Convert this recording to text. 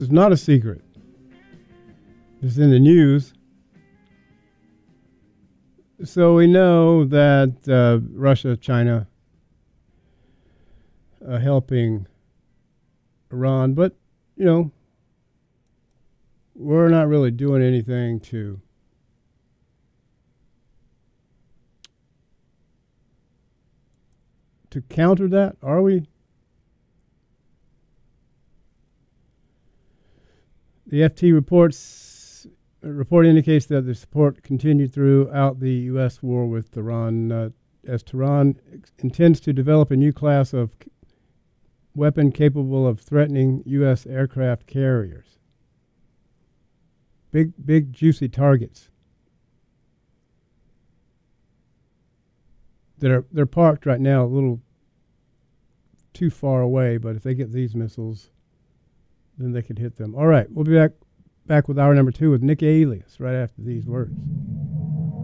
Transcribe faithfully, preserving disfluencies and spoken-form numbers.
is not a secret. It's in the news. So we know that uh, Russia, China, uh, helping Iran, but, you know, we're not really doing anything to to counter that, are we? The F T reports uh, report indicates that the support continued throughout the U S war with Iran, uh, as Tehran ex- intends to develop a new class of c- weapon capable of threatening U S aircraft carriers. Big, big, juicy targets that are they're parked right now a little too far away, but if they get these missiles, then they could hit them. All right, we'll be back back with hour number two with Nick Alias right after these words.